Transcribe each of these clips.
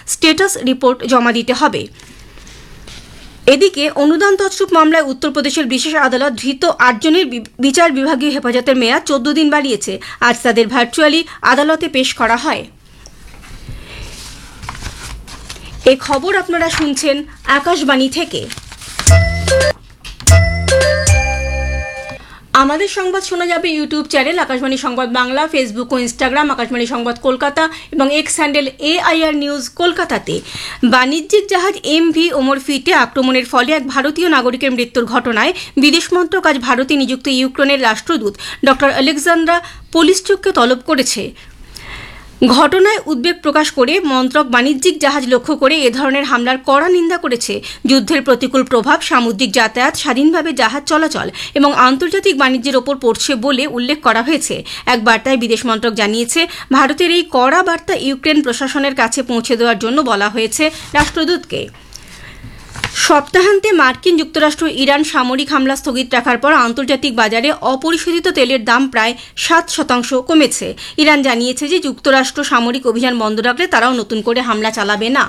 Status report জমা দিতে হবে। এদিকে অনুদান তছরূপ মামলায় উত্তরপ্রদেশের বিশেষ আদালত ধৃত 8 জনের বিচার বিভাগীয় হেফাজতের মেয়াদ 14 দিন বাড়িয়েছে। আজ তাদের ভার্চুয়ালি আদালতে পেশ করা হয়। এই খবর আপনারা শুনছেন আকাশবাণী থেকে। আমাদের সংবাদ শোনা যাবে ইউটিউব চ্যানেল আকাশবাণী সংবাদ বাংলা, ফেসবুক ও ইনস্টাগ্রাম আকাশবাণী সংবাদ কলকাতা এবং এক্স হ্যান্ডেল AIR নিউজ কলকাতাতে। বাণিজ্যিক জাহাজ MV ওমর ফিটে আক্রমণের ফলে এক ভারতীয় নাগরিকের মৃত্যুর ঘটনায় বিদেশ মন্ত্রক আজ ভারতে নিযুক্ত ইউক্রেনের রাষ্ট্রদূত ডক্টর আলেকজান্দ্রা পোলিশচুককে তলব করেছে। ঘটনায় উদ্বেগ প্রকাশ করে মন্ত্রক বাণিজ্যিক জাহাজ লক্ষ্য করে এ ধরনের হামলার কড়া নিন্দা করেছে। যুদ্ধের প্রতিকূল প্রভাব সামুদ্রিক যাতায়াত, স্বাধীনভাবে জাহাজ চলাচল এবং আন্তর্জাতিক বাণিজ্যের ওপর পড়ছে বলে উল্লেখ করা হয়েছে। এক বার্তায় বিদেশ মন্ত্রক জানিয়েছে, ভারতের এই কড়া বার্তা ইউক্রেন প্রশাসনের কাছে পৌঁছে দেওয়ার জন্য বলা হয়েছে রাষ্ট্রদূতকে। সপ্তাহান্তে মার্কিন যুক্তরাষ্ট্র ইরান সামরিক হামলা স্থগিত রাখার পর আন্তর্জাতিক বাজারে অপরিশোধিত তেলের দাম প্রায় 7% কমেছে। ইরান জানিয়েছে যে যুক্তরাষ্ট্র সামরিক অভিযান বন্ধ রাখলে তারাও নতুন করে হামলা চালাবে না।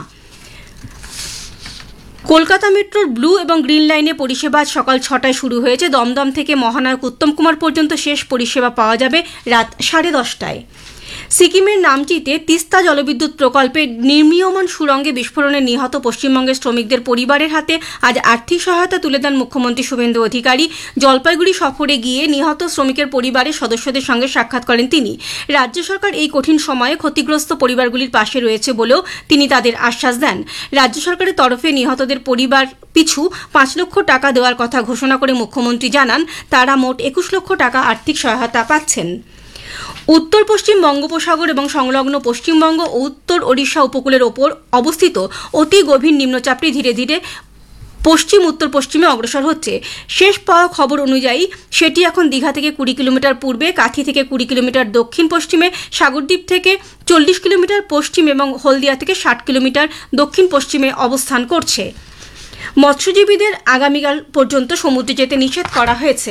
কলকাতা মেট্রোর ব্লু এবং গ্রিন লাইনে পরিষেবা আজ সকাল 6টায় শুরু হয়েছে। দমদম থেকে মহানায়ক উত্তম কুমার পর্যন্ত শেষ পরিষেবা পাওয়া যাবে রাত 10:30টায়। সিকিমের নামচিতে তিস্তা জলবিদ্যুৎ প্রকল্পে নির্মীয়মান সুড়ঙ্গে বিস্ফোরণে নিহত পশ্চিমবঙ্গের শ্রমিকদের পরিবারের হাতে আজ আর্থিক সহায়তা তুলে দেন মুখ্যমন্ত্রী শুভেন্দু অধিকারী। জলপাইগুড়ি সফরে গিয়ে নিহত শ্রমিকের পরিবারের সদস্যদের সঙ্গে সাক্ষাৎ করেন তিনি। রাজ্য সরকার এই কঠিন সময়ে ক্ষতিগ্রস্ত পরিবারগুলির পাশে রয়েছে বলেও তিনি তাদের আশ্বাস দেন। রাজ্য সরকারের তরফে নিহতদের পরিবার পিছু 5 লক্ষ টাকা দেওয়ার কথা ঘোষণা করে মুখ্যমন্ত্রী জানান, তারা মোট 21 লক্ষ টাকা আর্থিক সহায়তা পাচ্ছেন। উত্তর পশ্চিম বঙ্গোপসাগর এবং সংলগ্ন পশ্চিমবঙ্গ ও উত্তর ওড়িশা উপকূলের ওপর অবস্থিত অতি গভীর নিম্নচাপটি ধীরে ধীরে পশ্চিম উত্তর পশ্চিমে অগ্রসর হচ্ছে। শেষ পাওয়া খবর অনুযায়ী সেটি এখন দীঘা থেকে 20 কিলোমিটার পূর্বে, কাঁথি থেকে 20 কিলোমিটার দক্ষিণ পশ্চিমে, সাগরদ্বীপ থেকে 40 কিলোমিটার পশ্চিম এবং হলদিয়া থেকে 60 কিলোমিটার দক্ষিণ পশ্চিমে অবস্থান করছে। মৎস্যজীবীদের আগামীকাল পর্যন্ত সমুদ্রে যেতে নিষেধ করা হয়েছে।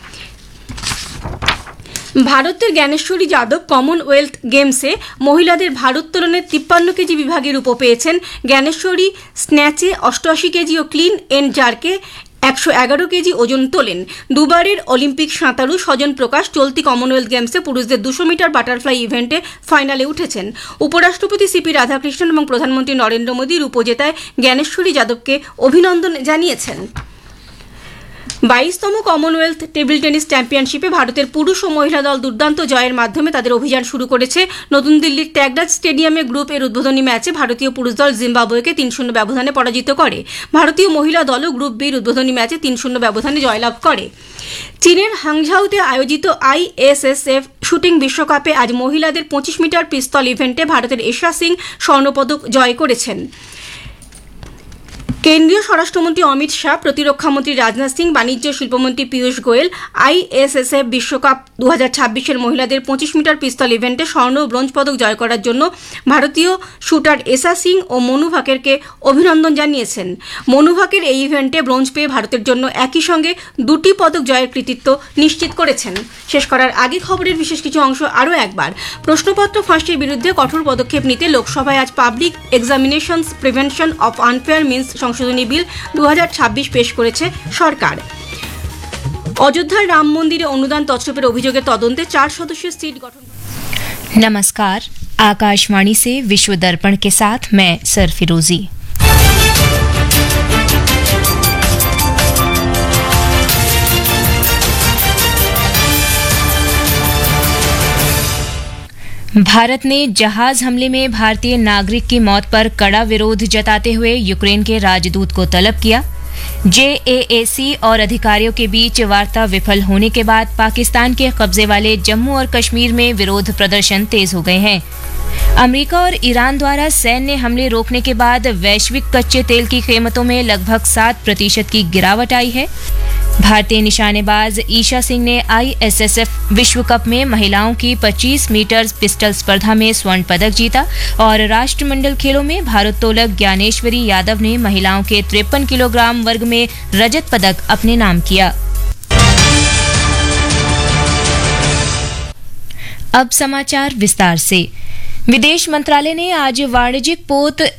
ভারতের জ্ঞানেশ্বরী যাদব কমনওয়েলথ গেমসে মহিলাদের ভারোত্তোলনের 53 কেজি বিভাগে রূপো পেয়েছেন। Gyaneshwari স্ন্যাচে 88 KG O clean and জার্কে 111 KG ওজন তোলেন। দুবারের অলিম্পিক সাঁতারু স্বজন প্রকাশ চলতি কমনওয়েলথ গেমসে পুরুষদের 200 মিটার বাটারফ্লাই ইভেন্টে ফাইনালে উঠেছেন। উপরাষ্ট্রপতি CP রাধাকৃষ্ণন এবং প্রধানমন্ত্রী নরেন্দ্র মোদী রূপো জেতায় জ্ঞানেশ্বরী যাদবকে অভিনন্দন জানিয়েছেন। 22তম কমনওয়েলথ টেবিল টেনিস চ্যাম্পিয়নশিপে ভারতের পুরুষ ও মহিলা দল দুর্দান্ত জয়ের মাধ্যমে তাদের অভিযান শুরু করেছে। নতুন দিল্লির ত্যাগরাজ স্টেডিয়ামে গ্রুপ এর উদ্বোধনী ম্যাচে ভারতীয় পুরুষ দল জিম্বাবুয়েকে 3-0 ব্যবধানে পরাজিত করে। ভারতীয় মহিলা দলও গ্রুপ বির উদ্বোধনী ম্যাচে 3-0 ব্যবধানে জয়লাভ করে। চীনের হাংঝাউতে আয়োজিত ISSF শুটিং বিশ্বকাপে আজ মহিলাদের 25 মিটার পিস্তল ইভেন্টে ভারতের এশা সিং স্বর্ণপদক জয় করেছেন। কেন্দ্রীয় স্বরাষ্ট্রমন্ত্রী অমিত শাহ, প্রতিরক্ষামন্ত্রী রাজনাথ সিং, বাণিজ্য শিল্পমন্ত্রী পীয়ূষ গোয়েল ISSF বিশ্বকাপ 2026-এর মহিলাদের 25 মিটার পিস্তল ইভেন্টে স্বর্ণ ও ব্রোঞ্জ পদক জয় করার জন্য ভারতীয় শুটার এশা সিং ও মনু ভাকেরকে অভিনন্দন জানিয়েছেন। মনু ভাকের এই ইভেন্টে ব্রোঞ্জ পেয়ে ভারতের জন্য একই সঙ্গে 2টি পদক জয়ের কৃতিত্ব নিশ্চিত করেছেন। শেষ করার আগে খবরের বিশেষ কিছু অংশ আরও একবার। প্রশ্নপত্র ফাঁসির বিরুদ্ধে কঠোর পদক্ষেপ নিতে লোকসভায় আজ public examinations prevention of unfair means সংশোধনী বিল 2026 পেশ করেছে সরকার। অযোধ্যার রাম মন্দিরে অনুদান তছরূপের অভিযোগের তদন্তে 4 সদস্যের সিট গঠন। नमस्कार, आकाशवाणी से विश्व दर्पण के साथ मैं सरफिरोजी। भारत ने जहाज हमले में भारतीय नागरिक की मौत पर कड़ा विरोध जताते हुए यूक्रेन के राजदूत को तलब किया। JAAC और अधिकारियों के बीच वार्ता विफल होने के बाद पाकिस्तान के कब्जे वाले जम्मू और कश्मीर में विरोध प्रदर्शन तेज हो गए हैं। अमेरिका और ईरान द्वारा सैन्य हमले रोकने के बाद वैश्विक कच्चे तेल की कीमतों में लगभग 7% की गिरावट आई है। भारतीय निशानेबाज ईशा सिंह ने ISSF विश्व कप में महिलाओं की 25 मीटर पिस्टल स्पर्धा में स्वर्ण पदक जीता और राष्ट्रमंडल खेलों में भारोत्तोलक ज्ञानेश्वरी यादव ने महिलाओं के 53 किलोग्राम वर्ग में रजत पदक अपने नाम किया। अब समाचार विस्तार से। विदेश मंत्रालय ने आज वाणिज्यिक पोत